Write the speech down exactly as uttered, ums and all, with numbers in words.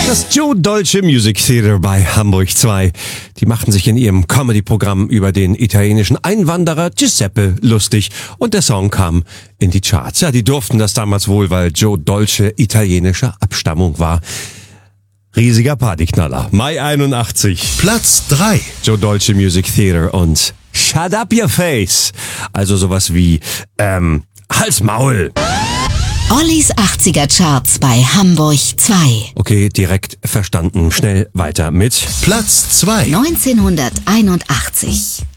Das Joe Dolce Music Theater bei Hamburg zwei. Die machten sich in ihrem Comedy-Programm über den italienischen Einwanderer Giuseppe lustig und der Song kam in die Charts. Ja, die durften das damals wohl, weil Joe Dolce italienischer Abstammung war. Riesiger Partyknaller. Mai einundachtzig. Platz drei. Joe Dolce Music Theater und Shut Up Your Face. Also sowas wie, ähm, Halt's Maul. Ollis achtziger Charts bei Hamburg zwei. Okay, direkt verstanden. Schnell weiter mit Platz zwei. neunzehnhunderteinundachtzig.